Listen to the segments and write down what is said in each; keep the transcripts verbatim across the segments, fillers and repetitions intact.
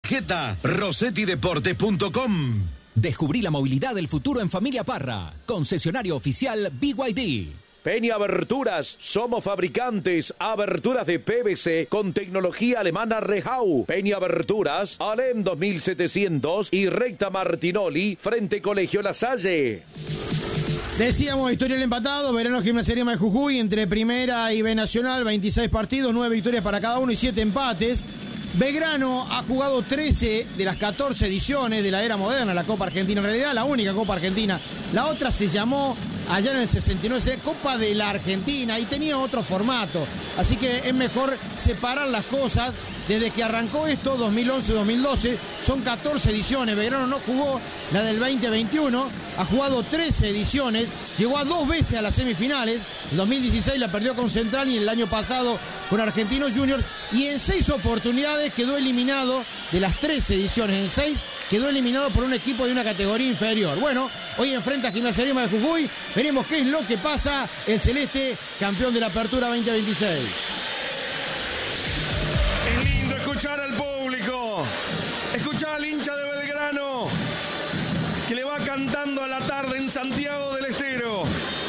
tarjeta rossetti deportes punto com. Descubrí la movilidad del futuro en Familia Parra. Concesionario oficial B Y D. Peña Aberturas, somos fabricantes, aberturas de P V C con tecnología alemana Rehau. Peña Aberturas, Alem dos mil setecientos y Recta Martinoli, frente Colegio La Salle. Decíamos, historial empatado, Verano Gimnasia de Jujuy, entre Primera y B Nacional, veintiséis partidos, nueve victorias para cada uno y siete empates. Belgrano ha jugado trece de las catorce ediciones de la era moderna, la Copa Argentina, en realidad la única Copa Argentina. La otra se llamó, allá en el sesenta y nueve, Copa de la Argentina, y tenía otro formato. Así que es mejor separar las cosas. Desde que arrancó esto, dos mil once dos mil doce, son catorce ediciones. Belgrano no jugó la del veinte veintiuno, ha jugado trece ediciones, llegó a dos veces a las semifinales. En dos mil dieciséis la perdió con Central y el año pasado con Argentinos Juniors. Y en seis oportunidades quedó eliminado, de las trece ediciones, en seis quedó eliminado por un equipo de una categoría inferior. Bueno, hoy enfrenta a Gimnasia de Jujuy. Veremos qué es lo que pasa. El Celeste, campeón de la Apertura veinte veintiséis. Escuchar al público, escuchar al hincha de Belgrano que le va cantando a la tarde en Santiago del Estero.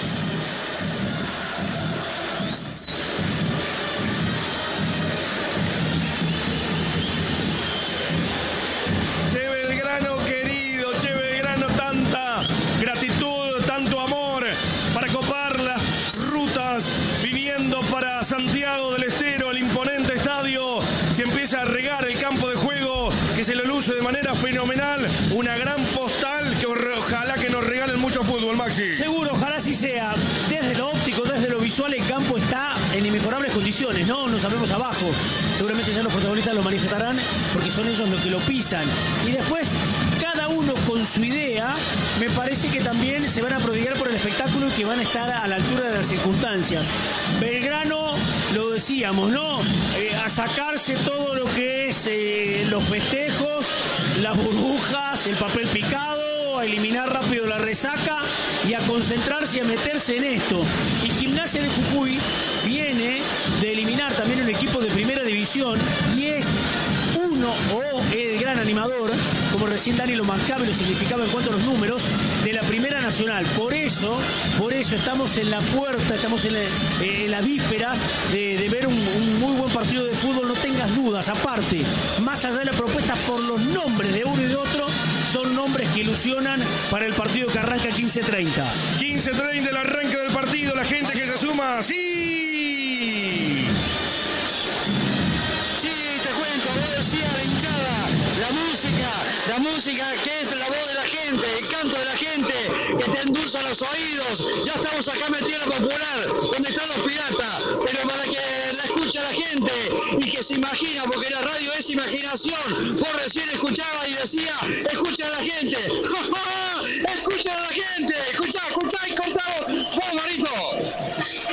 Che Belgrano querido, che Belgrano, tanta gratitud, tanto amor para copar las rutas viniendo para Santiago del Estero, el imponente estadio. Se empieza a regar el campo de juego, que se lo luce de manera fenomenal. Una gran postal que ojalá que nos regalen mucho fútbol, Maxi. Seguro, ojalá así sea. Desde lo óptico, desde lo visual, el campo está en inmejorables condiciones, ¿no? No sabemos abajo. Seguramente ya los protagonistas lo manifestarán, porque son ellos los que lo pisan. Y después, cada uno con su idea, me parece que también se van a prodigar por el espectáculo y que van a estar a la altura de las circunstancias. Belgrano, lo decíamos, ¿no? Eh, a sacarse todo lo que es eh, los festejos, las burbujas, el papel picado, a eliminar rápido la resaca y a concentrarse y a meterse en esto. Y Gimnasia de Jujuy viene de eliminar también un equipo de primera división y es uno o el gran animador, como recién Dani lo marcaba y lo significaba en cuanto a los números, de la Primera Nacional. Por eso, por eso estamos en la puerta, estamos en, la, eh, en las vísperas de, de ver un, un muy buen partido de fútbol, no tengas dudas. Aparte, más allá de la propuesta por los nombres de uno y de otro, son nombres que ilusionan para el partido que arranca quince treinta. quince treinta el arranque del partido, la gente que se suma, ¡sí! La música que es la voz de la gente, el canto de la gente que te endulza los oídos. Ya estamos acá metidos en la Popular, donde están los piratas, pero para que la escuche la gente y que se imagina, porque la radio es imaginación. Vos recién escuchabas y decía, escucha a la gente.